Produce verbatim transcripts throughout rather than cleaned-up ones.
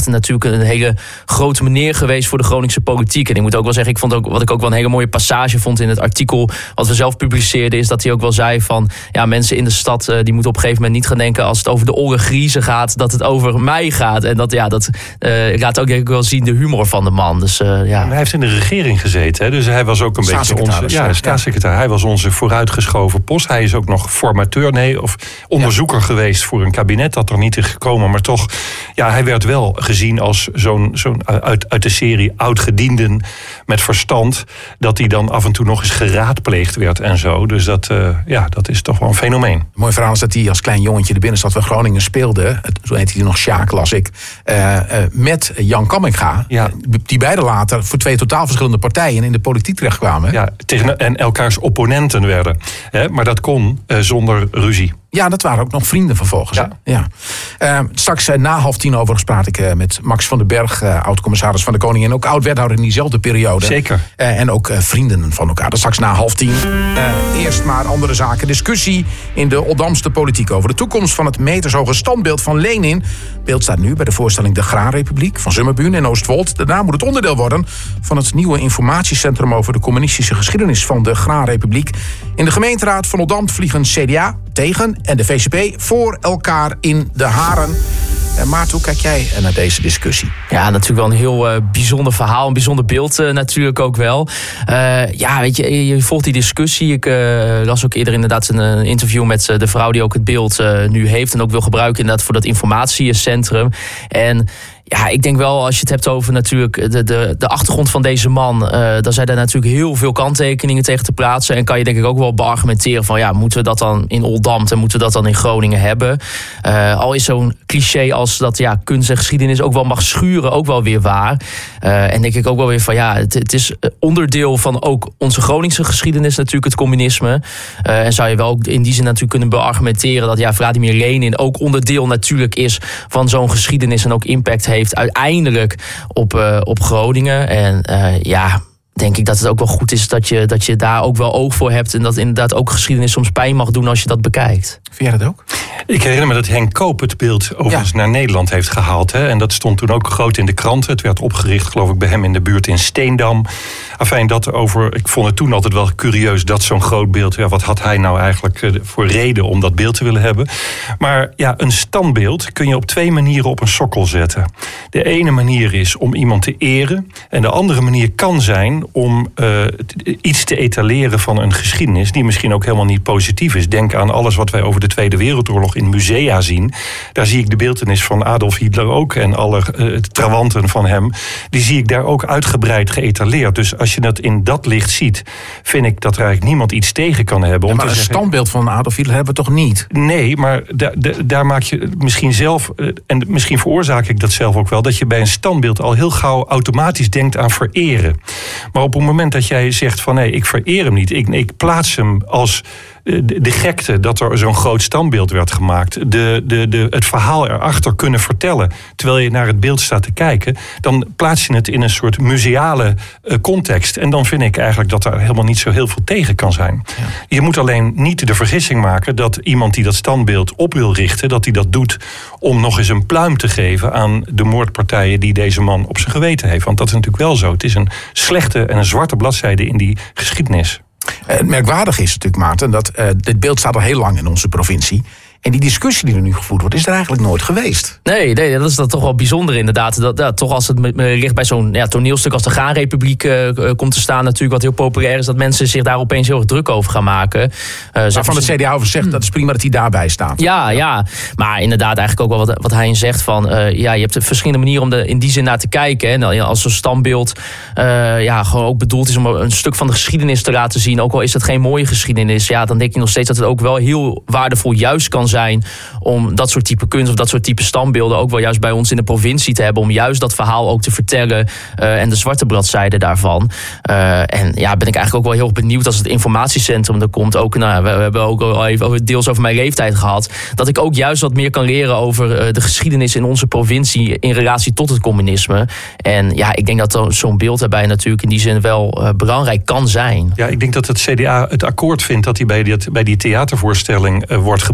natuurlijk een hele grote meneer geweest voor de Groningse politiek. En ik moet ook wel zeggen, ik vond ook, wat ik ook wel een hele mooie passage vond in het artikel wat we zelf publiceerden, is dat hij ook wel zei van, ja, mensen in de stad uh, die moeten op een gegeven moment niet gaan denken als het over de oren griezen gaat, dat het over mij gaat. En dat, ja, dat uh, laat ook denk ik wel zien de humor van de man. Dus, uh, ja. Hij heeft in de regering gezeten, hè? Dus hij was ook een beetje onze ja, staatssecretaris. Hij was onze vooruitgeschoven post. Hij is ook nog formateur, nee, of onderzoeker ja. geweest voor een kabinet dat er niet is gekomen, maar toch, ja, hij werd wel gezien als zo'n, zo'n uit, uit de serie oud-gedienden met verstand, dat hij dan af en toe nog eens geraadpleegd werd en zo. Dus dat, uh, ja, dat is toch wel een fenomeen. Een mooi verhaal is dat hij als klein jongetje de binnenstad van Groningen speelde. Zo heette hij nog Sjaak, las ik. Uh, uh, met Jan Kamminga. Ja. Die beide later voor twee totaal verschillende partijen in de politiek terechtkwamen. Ja, tegen, en elkaars opponenten werden. Hè, maar dat kon uh, zonder ruzie. Ja, dat waren ook nog vrienden vervolgens. Ja. Ja. Uh, straks uh, na half tien overigens praat ik uh, met Max van den Berg, uh, oud-commissaris van de Koning en ook oud-wethouder in diezelfde periode. Zeker. Uh, en ook uh, vrienden van elkaar. Dat straks na half tien. Uh, eerst maar andere zaken. Discussie in de Oldamse politiek over de toekomst van het metershoge standbeeld van Lenin. Het beeld staat nu bij de voorstelling De Graanrepubliek van Zummerbuun in Oostwold. Daarna moet het onderdeel worden van het nieuwe informatiecentrum over de communistische geschiedenis van de Graanrepubliek. In de gemeenteraad van Oldambt vliegen C D A tegen en de V C P voor elkaar in de haren. En Maarten, hoe kijk jij naar deze discussie? Ja, natuurlijk wel een heel uh, bijzonder verhaal, een bijzonder beeld uh, natuurlijk ook wel. Uh, ja, weet je, je volgt die discussie. Ik uh, las ook eerder inderdaad een, een interview met uh, de vrouw die ook het beeld uh, nu heeft en ook wil gebruiken inderdaad voor dat informatiecentrum. En ja, ik denk wel, als je het hebt over natuurlijk de, de, de achtergrond van deze man, uh, dan zijn daar natuurlijk heel veel kanttekeningen tegen te plaatsen. En kan je denk ik ook wel beargumenteren van, ja, moeten we dat dan in Oldambt en moeten we dat dan in Groningen hebben? Uh, al is zo'n cliché als dat, ja, kunst en geschiedenis ook wel mag schuren, ook wel weer waar. Uh, en denk ik ook wel weer van, ja, het, het is onderdeel van ook onze Groningse geschiedenis natuurlijk, het communisme. Uh, en zou je wel ook in die zin natuurlijk kunnen beargumenteren dat, ja, Vladimir Lenin ook onderdeel natuurlijk is van zo'n geschiedenis en ook impact heeft heeft uiteindelijk op, uh, op Groningen. En uh, ja, denk ik dat het ook wel goed is dat je, dat je daar ook wel oog voor hebt en dat inderdaad ook geschiedenis soms pijn mag doen als je dat bekijkt. Vind jij dat ook? Ik herinner me dat Henk Koop het beeld overigens ja. naar Nederland heeft gehaald. Hè? En dat stond toen ook groot in de kranten. Het werd opgericht, geloof ik, bij hem in de buurt in Steendam. Afijn, dat over. Ik vond het toen altijd wel curieus dat zo'n groot beeld. Ja, wat had hij nou eigenlijk uh, voor reden om dat beeld te willen hebben? Maar ja, een standbeeld kun je op twee manieren op een sokkel zetten. De ene manier is om iemand te eren. En de andere manier kan zijn om uh, iets te etaleren van een geschiedenis die misschien ook helemaal niet positief is. Denk aan alles wat wij over de Tweede Wereldoorlog in musea zien. Daar zie ik de beeltenis van Adolf Hitler ook en alle uh, trawanten van hem. Die zie ik daar ook uitgebreid geëtaleerd. Dus als je dat in dat licht ziet, vind ik dat er eigenlijk niemand iets tegen kan hebben. Ja, om maar te een zeggen, standbeeld van Adolf Hitler hebben we toch niet? Nee, maar da, da, daar maak je misschien zelf, uh, en misschien veroorzaak ik dat zelf ook wel, dat je bij een standbeeld al heel gauw automatisch denkt aan vereren. Maar op het moment dat jij zegt van nee, ik vereer hem niet, ik, ik plaats hem als de, de gekte dat er zo'n groot standbeeld werd gemaakt, de, de, de, het verhaal erachter kunnen vertellen terwijl je naar het beeld staat te kijken, dan plaats je het in een soort museale uh, context. En dan vind ik eigenlijk dat er helemaal niet zo heel veel tegen kan zijn. Ja. Je moet alleen niet de vergissing maken dat iemand die dat standbeeld op wil richten, dat hij dat doet om nog eens een pluim te geven aan de moordpartijen die deze man op zijn geweten heeft. Want dat is natuurlijk wel zo. Het is een slechte en een zwarte bladzijde in die geschiedenis. Het merkwaardige is natuurlijk, Maarten, dat uh, dit beeld staat al heel lang in onze provincie. En die discussie die er nu gevoerd wordt, is er eigenlijk nooit geweest. Nee, nee, dat is dat toch wel bijzonder inderdaad. Dat, dat, toch als het ligt bij zo'n ja, toneelstuk als de Graanrepubliek uh, komt te staan, natuurlijk wat heel populair is, dat mensen zich daar opeens heel erg druk over gaan maken. Uh, Waarvan het C D A over zegt, dat is prima dat hij daarbij staat. Ja, ja, maar inderdaad eigenlijk ook wel wat, wat hij zegt van, uh, ja, je hebt verschillende manieren om er in die zin naar te kijken. En als zo'n standbeeld uh, ja, gewoon ook bedoeld is om een stuk van de geschiedenis te laten zien, ook al is het geen mooie geschiedenis, ja, dan denk je nog steeds dat het ook wel heel waardevol juist kan zijn om dat soort type kunst of dat soort type standbeelden ook wel juist bij ons in de provincie te hebben, om juist dat verhaal ook te vertellen uh, en de zwarte bladzijde daarvan. Uh, en ja, ben ik eigenlijk ook wel heel benieuwd als het informatiecentrum er komt. Ook, nou, we, we hebben ook al even deels over mijn leeftijd gehad, dat ik ook juist wat meer kan leren over uh, de geschiedenis in onze provincie in relatie tot het communisme. En ja, ik denk dat zo'n beeld daarbij natuurlijk in die zin wel uh, belangrijk kan zijn. Ja, ik denk dat het C D A het akkoord vindt dat hij bij die, bij die theatervoorstelling uh, wordt gebruikt.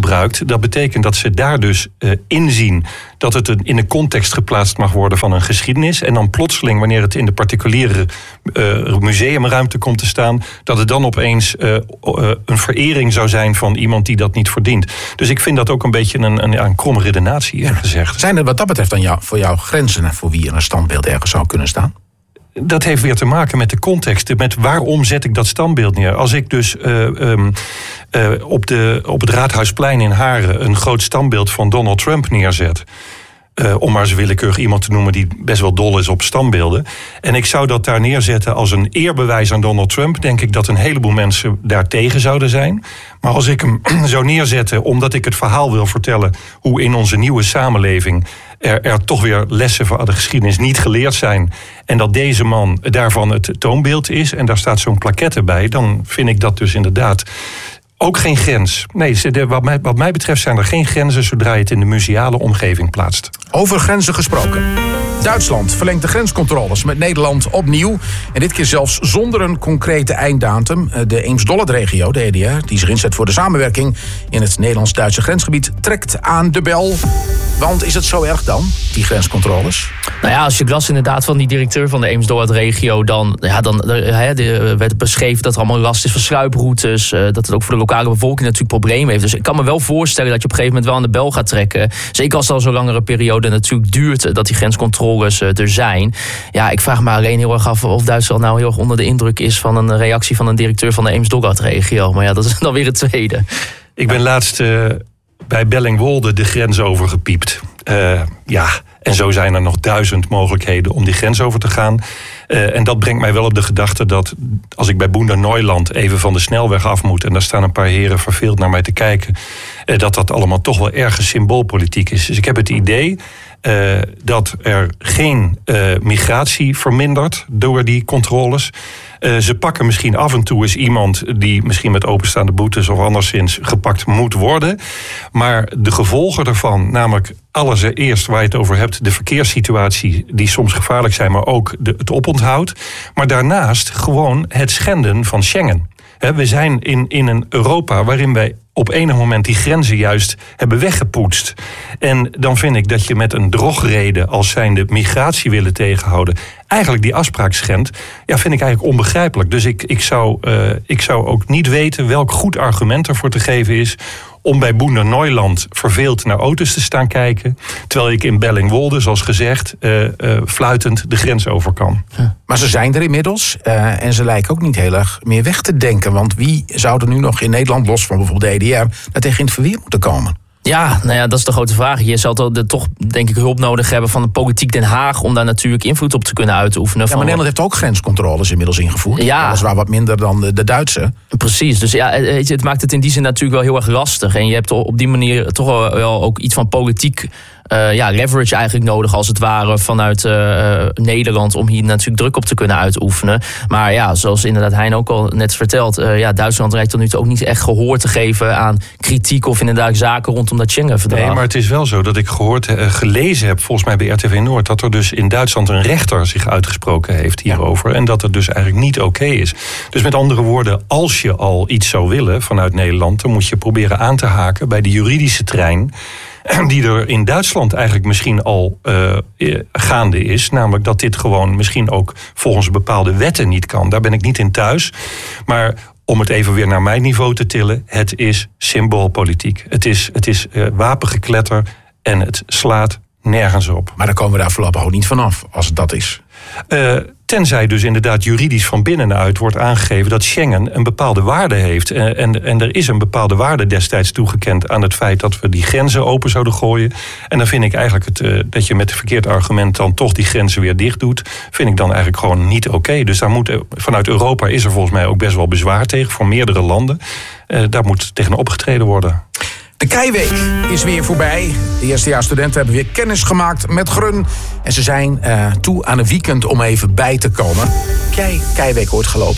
doet, dat betekent dat ze daar dus uh, inzien dat het een, in een context geplaatst mag worden van een geschiedenis. En dan plotseling, wanneer het in de particuliere uh, museumruimte komt te staan, dat het dan opeens uh, uh, een verering zou zijn van iemand die dat niet verdient. Dus ik vind dat ook een beetje een, een, een kromme redenatie, eerlijk gezegd. Zijn er wat dat betreft dan jou, voor jou grenzen voor wie er een standbeeld ergens zou kunnen staan? Dat heeft weer te maken met de context. Met waarom zet ik dat standbeeld neer? Als ik dus uh, um, uh, op, de, op het Raadhuisplein in Haren een groot standbeeld van Donald Trump neerzet, Uh, om maar eens willekeurig iemand te noemen die best wel dol is op standbeelden. En ik zou dat daar neerzetten als een eerbewijs aan Donald Trump, denk ik dat een heleboel mensen daar tegen zouden zijn. Maar als ik hem zou neerzetten omdat ik het verhaal wil vertellen hoe in onze nieuwe samenleving er, er toch weer lessen van de geschiedenis niet geleerd zijn, en dat deze man daarvan het toonbeeld is, en daar staat zo'n plaquette bij, dan vind ik dat dus inderdaad ook geen grens. Nee, wat mij, wat mij betreft zijn er geen grenzen zodra je het in de museale omgeving plaatst. Over grenzen gesproken. Duitsland verlengt de grenscontroles met Nederland opnieuw. En dit keer zelfs zonder een concrete einddatum. De Eems-Dollet-regio, de E D R, die zich inzet voor de samenwerking in het Nederlands-Duitse grensgebied, trekt aan de bel. Want is het zo erg dan, die grenscontroles? Nou ja, als je las inderdaad van die directeur van de Eems-Dollet-regio, dan, ja, dan he, de, werd beschreven dat er allemaal last is van sluiproutes, uh, dat het ook voor de lokale bevolking natuurlijk problemen heeft. Dus ik kan me wel voorstellen dat je op een gegeven moment wel aan de bel gaat trekken. Zeker als het al zo'n langere periode natuurlijk duurt dat die grenscontroles uh, er zijn. Ja, ik vraag me alleen heel erg af of Duitsland nou heel erg onder de indruk is van een reactie van een directeur van de Eems-Dollet-regio. Maar ja, dat is dan weer het tweede. Ik ben laatst uh, bij Bellingwolde de grens overgepiept. Uh, ja, en zo zijn er nog duizend mogelijkheden om die grens over te gaan. Uh, en dat brengt mij wel op de gedachte dat als ik bij Boender-Neuland even van de snelweg af moet en daar staan een paar heren verveeld naar mij te kijken, uh, dat dat allemaal toch wel erg symboolpolitiek is. Dus ik heb het idee uh, dat er geen uh, migratie vermindert door die controles. Uh, ze pakken misschien af en toe eens iemand die misschien met openstaande boetes of anderszins gepakt moet worden. Maar de gevolgen daarvan, namelijk allereerst waar je het over hebt, de verkeerssituatie die soms gevaarlijk zijn, maar ook de, het oponthoud. Maar daarnaast gewoon het schenden van Schengen. He, we zijn in, in een Europa waarin wij op enig moment die grenzen juist hebben weggepoetst. En dan vind ik dat je met een drogreden als zijnde migratie willen tegenhouden eigenlijk die afspraak schendt. Ja, vind ik eigenlijk onbegrijpelijk. Dus ik, ik, zou, uh, ik zou ook niet weten welk goed argument ervoor te geven is om bij Boender-Neuland verveeld naar auto's te staan kijken, terwijl ik in Bellingwolde, zoals gezegd, uh, uh, fluitend de grens over kan. Ja. Maar ze zijn er inmiddels uh, en ze lijken ook niet heel erg meer weg te denken. Want wie zou er nu nog in Nederland, los van bijvoorbeeld de E D R, daar tegen in het verweer moeten komen? Ja, nou ja, dat is de grote vraag. Je zal toch, denk ik, hulp nodig hebben van de politiek Den Haag om daar natuurlijk invloed op te kunnen uitoefenen. Ja, maar Nederland heeft ook grenscontroles inmiddels ingevoerd. Ja. Weliswaar wat minder dan de, de Duitse. Precies, dus ja, het, het maakt het in die zin natuurlijk wel heel erg lastig. En je hebt op die manier toch wel ook iets van politiek Uh, ja, leverage eigenlijk nodig als het ware vanuit uh, Nederland om hier natuurlijk druk op te kunnen uitoefenen. Maar ja, zoals inderdaad Hein ook al net vertelt, uh, ja, Duitsland lijkt tot nu toe ook niet echt gehoor te geven aan kritiek of inderdaad zaken rondom dat Schengen-verdrag. Nee, maar het is wel zo dat ik gehoord, uh, gelezen heb, volgens mij bij R T V Noord, dat er dus in Duitsland een rechter zich uitgesproken heeft hierover. Ja. En dat het dus eigenlijk niet oké okay is. Dus met andere woorden, als je al iets zou willen vanuit Nederland, dan moet je proberen aan te haken bij de juridische trein die er in Duitsland eigenlijk misschien al uh, gaande is. Namelijk dat dit gewoon misschien ook volgens bepaalde wetten niet kan. Daar ben ik niet in thuis. Maar om het even weer naar mijn niveau te tillen, het is symboolpolitiek. Het is, het is uh, wapengekletter en het slaat nergens op. Maar dan komen we daar voorlopig ook niet vanaf, als het dat is. Uh, tenzij dus inderdaad juridisch van binnenuit wordt aangegeven dat Schengen een bepaalde waarde heeft. Uh, en, en er is een bepaalde waarde destijds toegekend aan het feit dat we die grenzen open zouden gooien. En dan vind ik eigenlijk het, uh, dat je met een verkeerd argument dan toch die grenzen weer dicht doet, vind ik dan eigenlijk gewoon niet oké. Okay. Dus daar moet, uh, vanuit Europa is er volgens mij ook best wel bezwaar tegen, voor meerdere landen. Uh, daar moet tegen opgetreden worden. De Keiweek is weer voorbij. De eerstejaarsstudenten hebben weer kennis gemaakt met Grun. En ze zijn uh, toe aan een weekend om even bij te komen. Heb jij Keiweek ooit gelopen?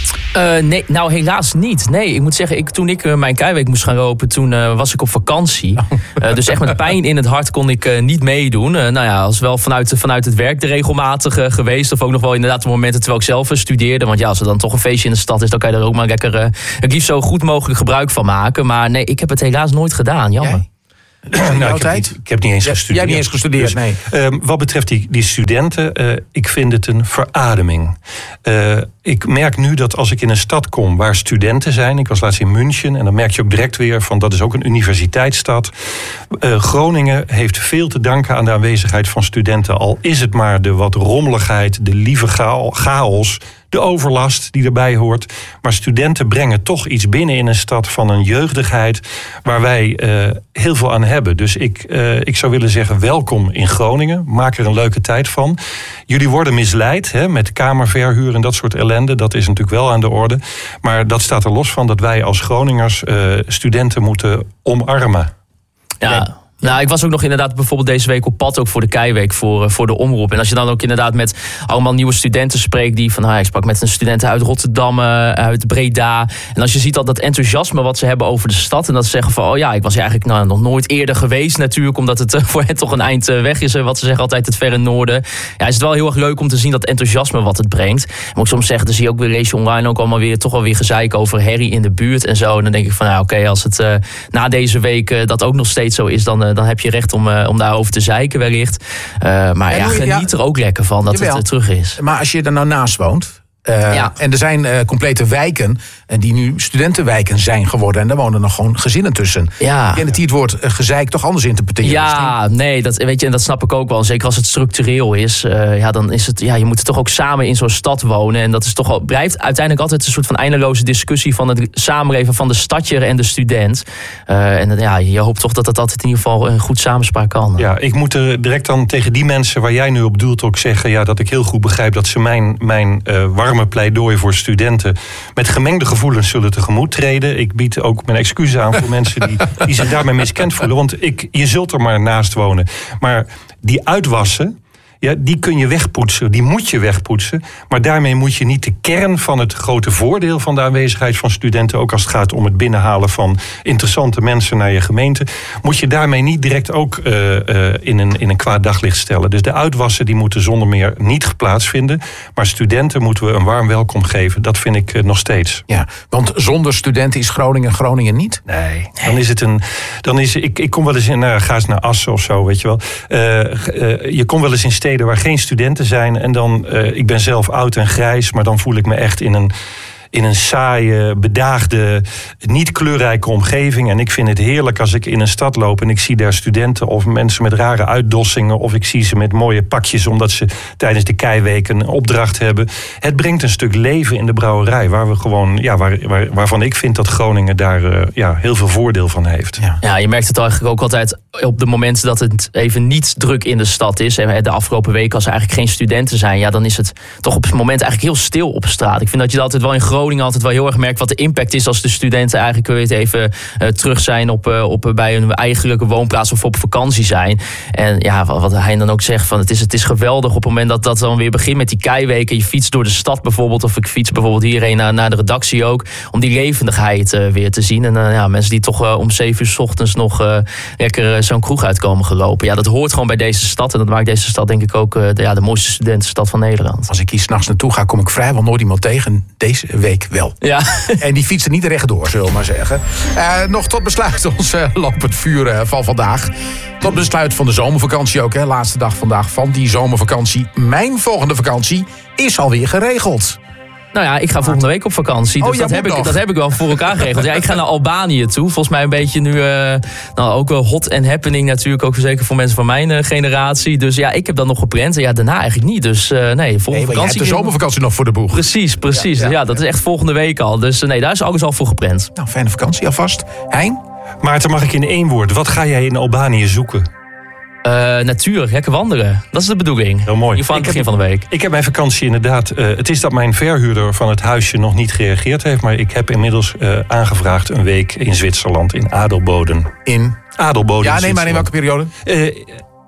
Uh, nee, nou helaas niet. Nee, ik moet zeggen, ik, toen ik uh, mijn keiweek moest gaan lopen, toen uh, was ik op vakantie. Uh, dus echt met pijn in het hart kon ik uh, niet meedoen. Uh, nou ja, als wel vanuit, vanuit het werk er regelmatig uh, geweest. Of ook nog wel inderdaad de momenten terwijl ik zelf uh, studeerde. Want ja, als er dan toch een feestje in de stad is, dan kan je er ook maar lekker uh, het liefst zo goed mogelijk gebruik van maken. Maar nee, ik heb het helaas nooit gedaan. Jammer. Jij? Nou, ik, heb niet, ik heb niet eens gestudeerd. Jij hebt niet eens gestudeerd, dus, nee. Uh, wat betreft die, die studenten, uh, ik vind het een verademing. Uh, ik merk nu dat als ik in een stad kom waar studenten zijn... ik was laatst in München en dan merk je ook direct weer van... dat is ook een universiteitsstad. Uh, Groningen heeft veel te danken aan de aanwezigheid van studenten. Al is het maar de wat rommeligheid, de lieve chaos... de overlast die erbij hoort. Maar studenten brengen toch iets binnen in een stad van een jeugdigheid... waar wij uh, heel veel aan hebben. Dus ik, uh, ik zou willen zeggen, welkom in Groningen. Maak er een leuke tijd van. Jullie worden misleid hè, met kamerverhuur en dat soort ellende. Dat is natuurlijk wel aan de orde. Maar dat staat er los van dat wij als Groningers uh, studenten moeten omarmen. Ja. Nee. Nou, ik was ook nog inderdaad bijvoorbeeld deze week op pad... ook voor de Keiweek, voor, voor de omroep. En als je dan ook inderdaad met allemaal nieuwe studenten spreekt... die van, nou, ik sprak met een studenten uit Rotterdam, uit Breda... en als je ziet al dat enthousiasme wat ze hebben over de stad... en dat ze zeggen van, oh ja, ik was hier eigenlijk nou, nog nooit eerder geweest natuurlijk... omdat het voor hen toch een eind weg is, wat ze zeggen altijd het verre noorden. Ja, is het wel heel erg leuk om te zien dat enthousiasme wat het brengt. Moet ik soms zeggen, dan zie je ook weer, lees je online ook allemaal weer... toch wel weer gezeik over herrie in de buurt en zo. En dan denk ik van, nou oké, okay, als het uh, na deze week uh, dat ook nog steeds zo is... dan dan heb je recht om, uh, om daarover te zeiken wellicht. Uh, maar ja, ja, geniet ja, er ook lekker van dat jawel, het uh, terug is. Maar als je er nou naast woont... Uh, ja. En er zijn uh, complete wijken en die nu studentenwijken zijn geworden. En daar wonen nog gewoon gezinnen tussen. Ja. Ik denk dat die het woord uh, gezeik toch anders interpreteren. Ja, misschien. nee, dat, weet je, en dat snap ik ook wel. Zeker als het structureel is. Uh, ja, dan is het, ja, je moet er toch ook samen in zo'n stad wonen. En dat is toch al, blijft uiteindelijk altijd een soort van eindeloze discussie... van het samenleven van de stadjer en de student. Uh, en ja, je hoopt toch dat dat altijd in ieder geval een goed samenspraak kan. Ja, ik moet er direct dan tegen die mensen waar jij nu op doelt ook zeggen... Ja, dat ik heel goed begrijp dat ze mijn, mijn uh, warme pleidooi voor studenten met gemengde gevoelens zullen tegemoet treden. Ik bied ook mijn excuses aan voor mensen die, die zich daarmee miskend voelen. Want ik, je zult er maar naast wonen. Maar die uitwassen, ja, die kun je wegpoetsen, die moet je wegpoetsen. Maar daarmee moet je niet de kern van het grote voordeel van de aanwezigheid van studenten, ook als het gaat om het binnenhalen van interessante mensen naar je gemeente, moet je daarmee niet direct ook uh, uh, in, een, in een kwaad daglicht stellen. Dus de uitwassen die moeten zonder meer niet plaatsvinden. Maar studenten moeten we een warm welkom geven. Dat vind ik uh, nog steeds. Ja, want zonder studenten is Groningen Groningen niet? Nee, dan is het een... Dan is, ik, ik kom wel eens in, uh, ga eens naar Assen of zo, weet je wel. Uh, uh, je komt wel eens in steden waar geen studenten zijn. En dan, uh, ik ben zelf oud en grijs, maar dan voel ik me echt in een... in een saaie, bedaagde, niet kleurrijke omgeving. En ik vind het heerlijk als ik in een stad loop en ik zie daar studenten of mensen met rare uitdossingen, of ik zie ze met mooie pakjes omdat ze tijdens de Keiweek een opdracht hebben. Het brengt een stuk leven in de brouwerij, waar we gewoon, ja, waar, waar, waarvan ik vind dat Groningen daar uh, ja, heel veel voordeel van heeft. Ja. ja, je merkt het eigenlijk ook altijd op de momenten dat het even niet druk in de stad is. En de afgelopen weken, als er eigenlijk geen studenten zijn, ja, dan is het toch op het moment eigenlijk heel stil op straat. Ik vind dat je dat altijd wel in Groningen altijd wel heel erg merkt wat de impact is als de studenten eigenlijk weet even uh, terug zijn op, uh, op, bij hun eigenlijke woonplaats of op vakantie zijn. En ja, wat hij dan ook zegt, van het is, het is geweldig op het moment dat dat dan weer begint met die Keiweken. Je fietst door de stad bijvoorbeeld, of ik fiets bijvoorbeeld hierheen naar, naar de redactie ook, om die levendigheid uh, weer te zien. En uh, ja, mensen die toch uh, om zeven uur 's ochtends nog uh, lekker uh, zo'n kroeg uitkomen gelopen. Ja, dat hoort gewoon bij deze stad en dat maakt deze stad denk ik ook uh, de, ja, de mooiste studentenstad van Nederland. Als ik hier 's nachts naartoe ga, kom ik vrijwel nooit iemand tegen. Deze week wel. Ja. En die fietsen niet rechtdoor, zullen we maar zeggen. Uh, nog tot besluit ons uh, lopend vuur uh, van vandaag. Tot besluit van de zomervakantie ook, hè. Laatste dag vandaag van die zomervakantie. Mijn volgende vakantie is alweer geregeld. Nou ja, ik ga volgende week op vakantie. Dus oh, dat, heb ik, dat heb ik wel voor elkaar geregeld. Ja, ik ga naar Albanië toe. Volgens mij een beetje nu uh, nou, ook wel hot and happening natuurlijk. Ook zeker voor mensen van mijn uh, generatie. Dus ja, ik heb dat nog gepland. En ja, daarna eigenlijk niet. Dus uh, nee, volgende nee, vakantie. Je hebt de zomervakantie nog voor de boeg. Precies, precies. Ja, ja. ja, dat is echt volgende week al. Dus uh, nee, daar is alles al voor gepland. Nou, fijne vakantie alvast. Hein? Maarten, mag ik in één woord? Wat ga jij in Albanië zoeken? Uh, natuur, lekker wandelen. Dat is de bedoeling. Heel mooi. In ieder geval aan het begin van de week. Ik heb mijn vakantie inderdaad... Uh, het is dat mijn verhuurder van het huisje nog niet gereageerd heeft. Maar ik heb inmiddels uh, aangevraagd een week in Zwitserland. In Adelboden. In? Adelboden. Ja, nee, maar in welke periode? Uh,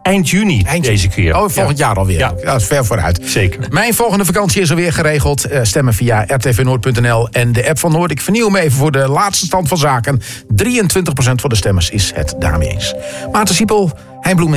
eind juni Eind deze keer. Oh, volgend ja. jaar alweer. Ja. Ja, dat is ver vooruit. Zeker. Mijn volgende vakantie is alweer geregeld. Uh, stemmen via r t v noord punt n l en de app van Noord. Ik vernieuw hem even voor de laatste stand van zaken. drieëntwintig procent van de stemmers is het daarmee eens. Maarten Siepel, Hein Bloem